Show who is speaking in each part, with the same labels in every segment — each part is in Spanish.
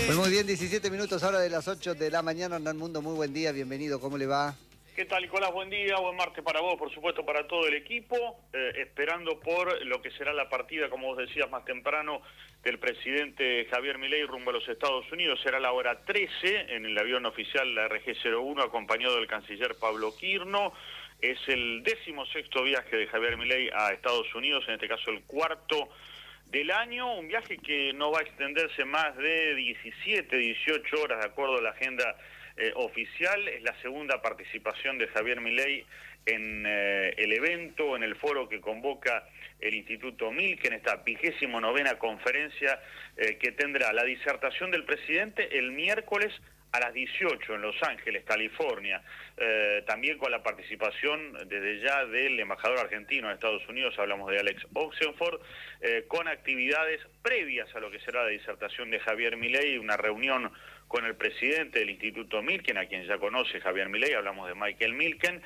Speaker 1: Pues muy bien, 17 minutos ahora de las 8 de la mañana. Hernán Mundo, muy buen día, bienvenido, ¿cómo le va?
Speaker 2: ¿Qué tal, Nicolás? Buen día, buen martes para vos, por supuesto para todo el equipo, esperando por lo que será la partida, como vos decías más temprano, del presidente Javier Milei rumbo a los Estados Unidos. Será la hora 13 en el avión oficial, la RG-01, acompañado del canciller Pablo Quirno. Es el 16º viaje de Javier Milei a Estados Unidos, en este caso el cuarto del año, un viaje que no va a extenderse más de 17, 18 horas, de acuerdo a la agenda oficial. Es la segunda participación de Javier Milei en el evento, en el foro que convoca el Instituto Milken, esta 29ª conferencia que tendrá la disertación del presidente el miércoles a las 18 en Los Ángeles, California, también con la participación desde ya del embajador argentino en Estados Unidos, hablamos de Alex Oxenford, con actividades previas a lo que será la disertación de Javier Milei, una reunión con el presidente del Instituto Milken, a quien ya conoce Javier Milei, hablamos de Michael Milken,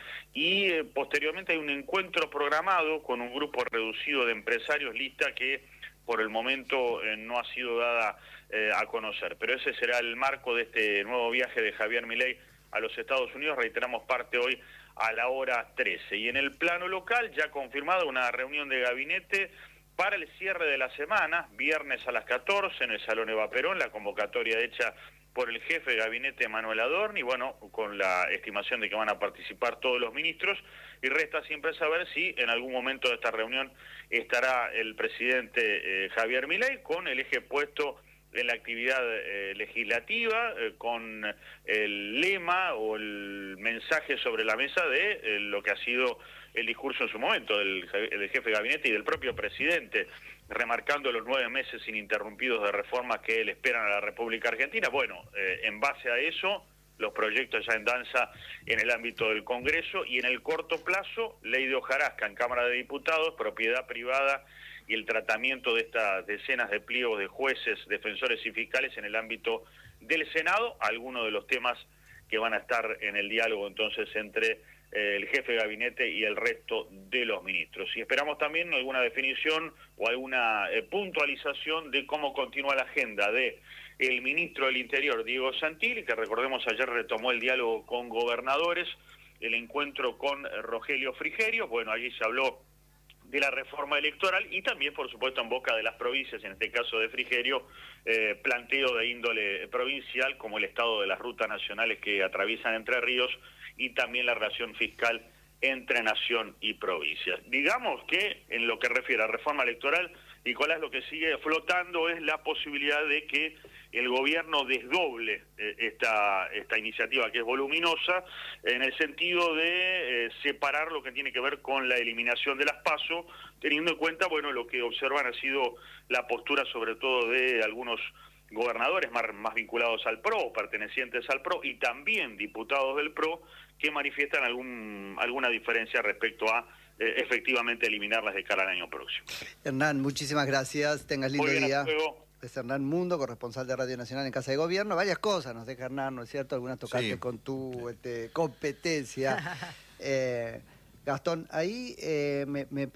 Speaker 2: y posteriormente hay un encuentro programado con un grupo reducido de empresarios, lista que por el momento no ha sido dada a conocer. Pero ese será el marco de este nuevo viaje de Javier Milei a los Estados Unidos. Reiteramos, parte hoy a la hora 13. Y en el plano local, ya confirmado una reunión de gabinete para el cierre de la semana, viernes a las 14 en el Salón Eva Perón, la convocatoria hecha por el jefe de gabinete Manuel Adorni, bueno, con la estimación de que van a participar todos los ministros, y resta siempre saber si en algún momento de esta reunión estará el presidente Javier Milei, con el eje puesto en la actividad legislativa, con el lema o el mensaje sobre la mesa de lo que ha sido el discurso en su momento del jefe de gabinete y del propio presidente, remarcando los 9 meses ininterrumpidos de reformas que le esperan a la República Argentina. Bueno, en base a eso, los proyectos ya en danza en el ámbito del Congreso, y en el corto plazo, ley de hojarasca en Cámara de Diputados, propiedad privada y el tratamiento de estas decenas de pliegos de jueces, defensores y fiscales en el ámbito del Senado, algunos de los temas que van a estar en el diálogo entonces entre el jefe de gabinete y el resto de los ministros. Y esperamos también alguna definición o alguna puntualización de cómo continúa la agenda de el ministro del Interior, Diego Santilli, que recordemos ayer retomó el diálogo con gobernadores, el encuentro con Rogelio Frigerio. Bueno, allí se habló de la reforma electoral y también, por supuesto, en boca de las provincias, en este caso de Frigerio, planteo de índole provincial, como el estado de las rutas nacionales que atraviesan Entre Ríos y también la relación fiscal entre nación y provincia. Digamos que en lo que refiere a reforma electoral, Nicolás, lo que sigue flotando es la posibilidad de que el gobierno desdoble esta iniciativa, que es voluminosa, en el sentido de separar lo que tiene que ver con la eliminación de las PASO, teniendo en cuenta, bueno, lo que observan ha sido la postura sobre todo de algunos gobernadores más vinculados al PRO, pertenecientes al PRO, y también diputados del PRO, que manifiestan alguna diferencia respecto a efectivamente eliminarlas de cara al año próximo.
Speaker 1: Hernán, muchísimas gracias, tengas lindo día. Es Hernán Mundo, corresponsal de Radio Nacional en Casa de Gobierno. Varias cosas nos deja Hernán, ¿no es cierto? Algunas tocantes con tu competencia. Gastón, ahí me